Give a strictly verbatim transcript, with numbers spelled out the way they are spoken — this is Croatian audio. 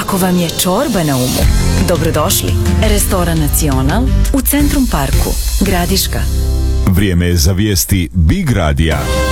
Ako vam je čorba na umu, dobrodošli. Restoran Nacional u Centrum Parku, Gradiška. Vrijeme je za vijesti Big Radija.